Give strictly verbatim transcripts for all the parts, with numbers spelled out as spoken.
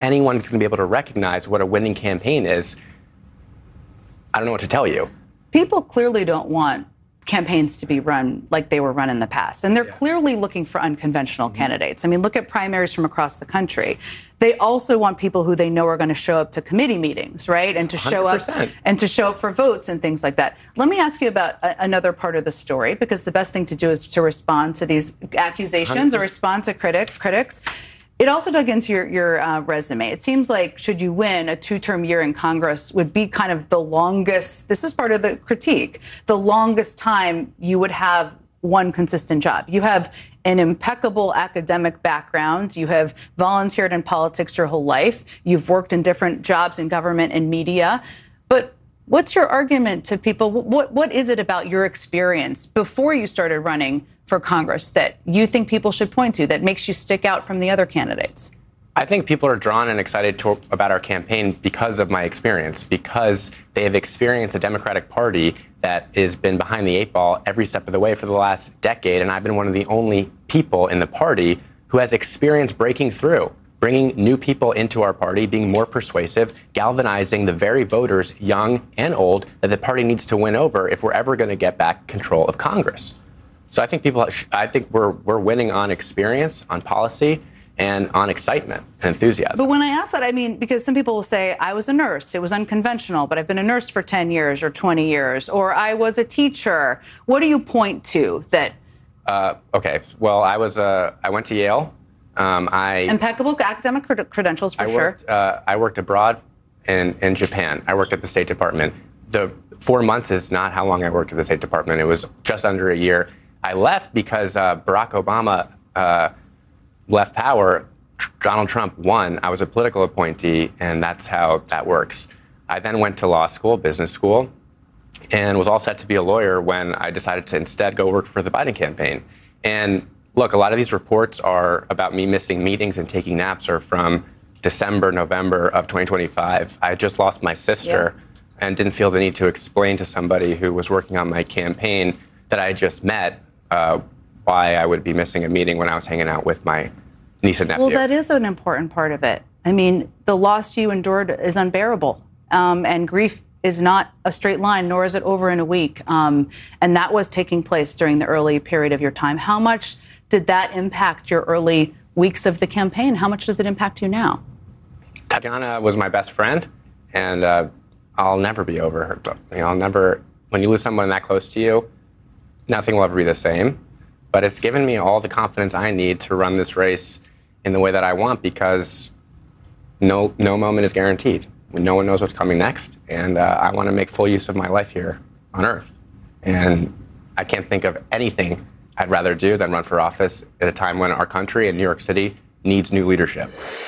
anyone is going to be able to recognize what a winning campaign is, I don't know what to tell you. People clearly don't want campaigns to be run like they were run in the past. And they're yeah. clearly looking for unconventional mm-hmm. candidates. I mean, look at primaries from across the country. They also want people who they know are going to show up to committee meetings, right? And to show one hundred percent. up and to show up for votes and things like that. Let me ask you about a, another part of the story, because the best thing to do is to respond to these accusations one hundred percent. Or respond to critic, critics. It also dug into your, your uh, resume. It seems like, should you win, a two-term year in Congress would be kind of the longest, this is part of the critique, the longest time you would have one consistent job. You have an impeccable academic background. You have volunteered in politics your whole life. You've worked in different jobs in government and media. But what's your argument to people? What, what is it about your experience before you started running for Congress that you think people should point to that makes you stick out from the other candidates? I think people are drawn and excited to, about our campaign because of my experience, because they have experienced a Democratic Party that has been behind the eight ball every step of the way for the last decade. And I've been one of the only people in the party who has experience breaking through, bringing new people into our party, being more persuasive, galvanizing the very voters, young and old, that the party needs to win over if we're ever going to get back control of Congress. So I think people, I think we're we're winning on experience, on policy, and on excitement and enthusiasm. But when I ask that, I mean, because some people will say, I was a nurse, it was unconventional, but I've been a nurse for ten years or twenty years, or I was a teacher. What do you point to that? Uh, okay, well, I was, uh, I went to Yale. Um, I Impeccable academic cred- credentials, for I worked, sure. Uh, I worked abroad in, in Japan. I worked at the State Department. The four months is not how long I worked at the State Department. It was just under a year. I left because uh, Barack Obama uh, left power. Donald Trump won. I was a political appointee, and that's how that works. I then went to law school, business school, and was all set to be a lawyer when I decided to instead go work for the Biden campaign. And look, a lot of these reports are about me missing meetings and taking naps are from December, November of twenty twenty-five. I just lost my sister yeah. and didn't feel the need to explain to somebody who was working on my campaign that I just met Uh, why I would be missing a meeting when I was hanging out with my niece and nephew. Well, that is an important part of it. I mean, the loss you endured is unbearable, um, and grief is not a straight line, nor is it over in a week. Um, and that was taking place during the early period of your time. How much did that impact your early weeks of the campaign? How much does it impact you now? Tatiana was my best friend, and uh, I'll never be over her. You know, I'll never, when you lose someone that close to you, nothing will ever be the same, but it's given me all the confidence I need to run this race in the way that I want, because no no moment is guaranteed. No one knows what's coming next, and uh, I want to make full use of my life here on Earth. And I can't think of anything I'd rather do than run for office at a time when our country and New York City needs new leadership.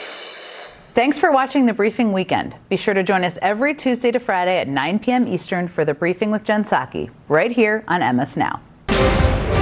Thanks for watching The Briefing Weekend. Be sure to join us every Tuesday to Friday at nine p.m. Eastern for The Briefing with Jen Psaki, right here on M S Now.